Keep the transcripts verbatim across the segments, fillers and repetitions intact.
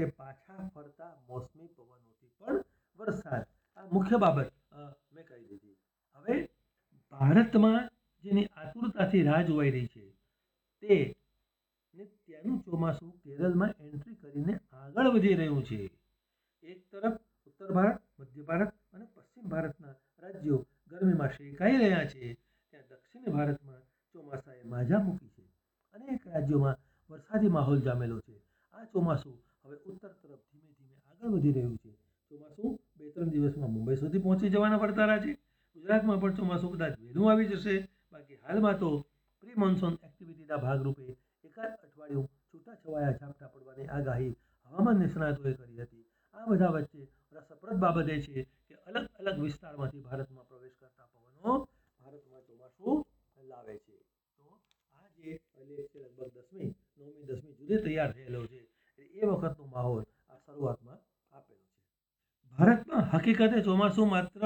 કે પાછા ફરતા મોસમી પવનોથી પણ વરસાદ. આ મુખ્ય બાબત મેં કહી દીધી. હવે ભારતમાં જેની આતુરતાથી રાહ જોવાઈ રહી છે તે ને ત્યાંનું ચોમાસું કેરળમાં એન્ટ્રી કરીને આગળ વધી રહ્યું છે. એક તરફ ઉત્તર ભારત, મધ્ય ભારત અને પશ્ચિમ ભારતના રાજ્યો ગરમીમાં શેકાઈ રહ્યા છે, ત્યાં દક્ષિણ ભારતમાં ચોમાસાએ માજા મૂકી છે. અનેક રાજ્યોમાં વરસાદી માહોલ જામેલો છે. આ ચોમાસું હવે ઉત્તર તરફ ધીમે ધીમે આગળ વધી રહ્યું છે. ચોમાસું બે ત્રણ દિવસમાં મુંબઈ સુધી પહોંચી જવાના વર્તારા છે. ગુજરાતમાં પણ ચોમાસું કદાચ વહેલું આવી જશે. બાકી હાલમાં તો પ્રી મોન્સૂન એક્ટિવિટીના ભાગરૂપે એકાદ અઠવાડિયું છૂટાછવાયા ઝાપટા પડવાની આગાહી હવામાન નિષ્ણાતોએ કરી હતી. આ બધા વચ્ચે રસપ્રદ બાબત એ છે કે અલગ અલગ વિસ્તારમાંથી ભારતમાં પ્રવેશ કરતા પવનો ભારતમાં ચોમાસું લાવે છે. તો આ જે લેખ છે લગભગ દસમી નવમી દસમી જુદે તૈયાર થયેલો છે. એ વખતનો માહોલ આ શરૂઆતમાં આપેલો છે. ભારતમાં હકીકતે ચોમાસું માત્ર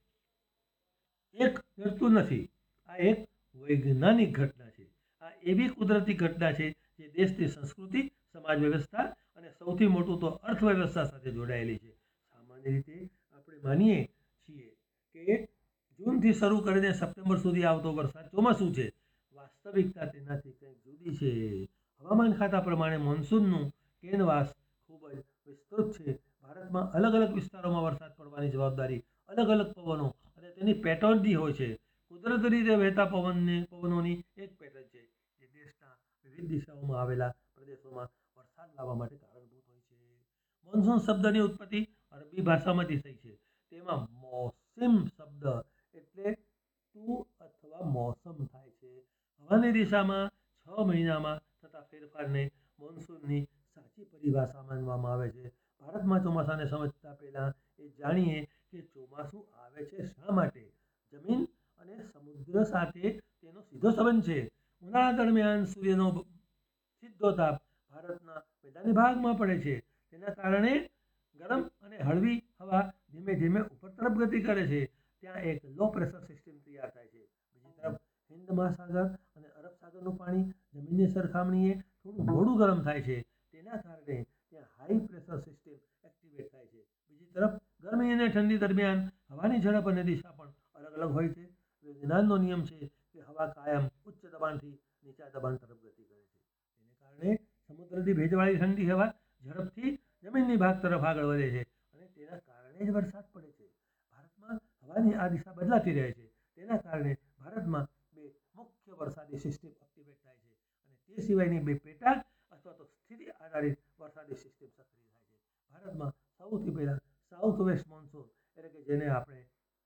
એક ઋતુ નથી, આ એક વૈજ્ઞાનિક ઘટના છે. આ એવી કુદરતી ઘટના છે જે દેશની સંસ્કૃતિ, સમાજ વ્યવસ્થા અને સૌથી મોટું તો અર્થવ્યવસ્થા સાથે જોડાયેલી છે. સામાન્ય રીતે આપણે માનીએ છીએ કે જૂનથી શરૂ કરીને સપ્ટેમ્બર સુધી આવતો વરસાદ ચોમાસું છે. વાસ્તવિકતા તેનાથી કંઈક જુદી છે. હવામાન ખાતા પ્રમાણે મોન્સૂનનું કેનવાસ ખૂબ જ વિસ્તૃત છે. ભારતમાં અલગ અલગ વિસ્તારોમાં વરસાદ પડવાની જવાબદારી અલગ અલગ પવનો અને તેની પેટર્નની હોય છે. કુદરતી રીતે વહેતા પવનને પવનોની એક પેટર્ન છે જે દેશના વિવિધ દિશાઓમાં આવેલા પ્રદેશોમાં વરસાદ લાવવા માટે કારણભૂત હોય છે. મોન્સૂન શબ્દની ઉત્પત્તિ અરબી ભાષામાંથી થઈ છે. તેમાં મોસમ શબ્દ એટલે ઋતુ અથવા મોસમ થાય છે. હવાની દિશામાં છ મહિનામાં થતા ફેરફારને મોન્સૂનની સાચી પરિભાષા માનવામાં આવે છે. ભારતમાં ચોમાસાને સમજતા પહેલા એ જાણીએ કે ચોમાસું આવે છે શા માટે. જમીન અને સમુદ્ર સાથે તેનો સીધો સંબંધ છે. ઉનાળા દરમિયાન સૂર્યનો સીધો તાપ ભારતના મેદાની ભાગમાં પડે છે. તેના કારણે ગરમ અને હળવી હવા ધીમે ધીમે ઉપર તરફ ગતિ કરે છે. ત્યાં એક લો પ્રેશર સિસ્ટમ તૈયાર થાય છે. બીજી તરફ હિન્દ મહાસાગર અને અરબ સાગરનું પાણી જમીનની સરખામણીએ થોડું મોડું ગરમ થાય છે. તેના કારણે ત્યાં હાઈ પ્રેશર સિસ્ટમ એક્ટિવેટ થાય છે. બીજી તરફ ગરમી અને ઠંડી દરમિયાન હવાની ઝડપ અને દિશા પણ અલગ અલગ હોય છે. વિજ્ઞાનનો નિયમ છે કે હવા કાયમ ઉચ્ચ દબાણથી નીચા દબાણ તરફ ગતિ કરે છે. તેને કારણે સમુદ્રથી ભેજવાળી ઠંડી હવા ઝડપથી જમીનની ભાગ તરફ આગળ વધે છે અને તેના કારણે જ વરસાદ પડે છે. ભારતમાં હવાની આ દિશા બદલાતી રહે છે. તેના કારણે ભારતમાં બે મુખ્ય વરસાદી સિસ્ટમ એક્ટિવેટ થાય છે અને તે સિવાયની બે પેટા અથવા તો સ્થિતિ આધારિત વરસાદી સિસ્ટમ સક્રિય થાય છે. ભારતમાં સૌથી પહેલા સાઉથ વેસ્ટ મોન્સૂન એટલે કે જેને આપણે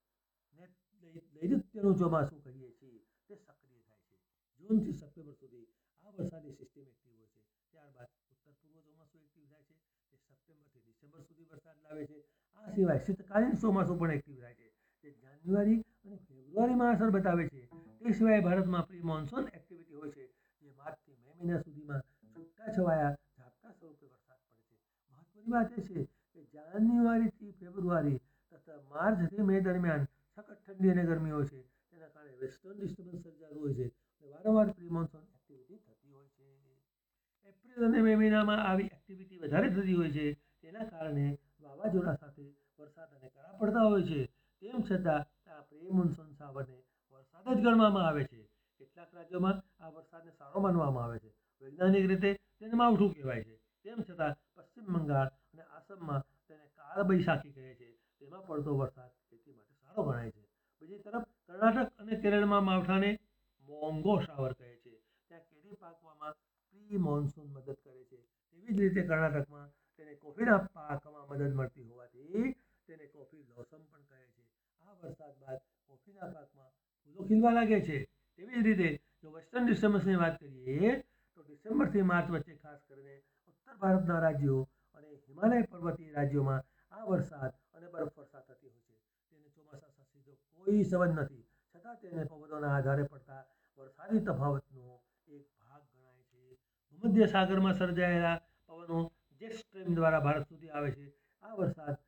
નૈઋત્યનું ચોમાસું કહીએ છીએ તે સક્રિય થાય છે. જૂનથી સપ્ટેમ્બર સુધી આ વરસાદી સિસ્ટમ એક્ટિવ હોય છે. ત્યારબાદ ઉત્તર પૂર્વ ચોમાસું એક્ટિવ થાય છે. તે સપ્ટેમ્બરથી ડિસેમ્બર સુધી વરસાદ લાવે છે. આ સિવાય શીતકાલીન ચોમાસું પણ એક્ટિવ થાય છે જે જાન્યુઆરી અને ફેબ્રુઆરીમાં અસર બતાવે છે. તે સિવાય ભારતમાં પ્રી મોન્સૂન એક્ટિવિટી હોય છે જે માર્ચથી મે મહિના સુધીમાં છૂટાછવાયા ઝાપટા સ્વરૂપે વરસાદ પડે છે. મહત્વની વાત એ છે કે જાન્યુઆરીથી ફેબ્રુઆરી તથા માર્ચથી મે દરમિયાન સખત ઠંડી અને ગરમી હોય છે. તેના કારણે વેસ્ટર્ન ડિસ્ટર્બન્સ સર્જાતું હોય છે અને વારંવાર પ્રી મોન્સૂન એક્ટિવિટી થતી હોય છે. એપ્રિલ અને મે મહિનામાં આવી એક્ટિવિટી વધારે થતી હોય છે. તેના કારણે વાવાઝોડા સાથે વરસાદ અને કરા પડતા હોય છે. તેમ છતાં આ પ્રી મોન્સૂન સાવરને વરસાદ જ ગણવામાં આવે છે. કેટલાક રાજ્યોમાં આ વરસાદને સારો માનવામાં આવે છે. વૈજ્ઞાનિક રીતે તેને માવઠું કહેવાય છે. તેમ છતાં પશ્ચિમ બંગાળ અને આસામમાં તેને કાળબૈશાખી કહે છે. તેમાં પડતો વરસાદ ખેતી માટે સારો ગણાય છે. બીજી તરફ કર્ણાટક અને કેરળમાં માવઠાને મોંગો શાવર કહે છે. ત્યાં કેરી પાકવામાં પ્રી મોન્સૂન મદદ કરે છે. તેવી જ રીતે કર્ણાટકમાં તેને કોફીના પાકમાં મદદ મળતી હોવાથી તેને કોફી બ્લોસમ પણ કહે છે. આ વરસાદ બાદ કોફીના પાકમાં ફૂલો ખીલવા લાગે છે. તેવી જ રીતે જો વેસ્ટર્ન ડિસ્ટર્બન્સની વાત કરીએ તો ડિસેમ્બરથી માર્ચ વચ્ચે ખાસ કરીને ઉત્તર ભારતના રાજ્યો અને હિમાલય પર્વતીય રાજ્યોમાં આ વરસાદ અને બરફવર્ષા થતી હોય છે. તેને ચોમાસા સાથે સીધો કોઈ સંબંધ નથી, છતાં તેને પવનોના આધારે પડતા વરસાદી તફાવતનો એક ભાગ ગણાય છે. ભૂમધ્ય સાગરમાં સર્જાયેલા પવનો જેટ સ્ટ્રીમ દ્વારા ભારત સુધી આવે છે. આ વરસાદ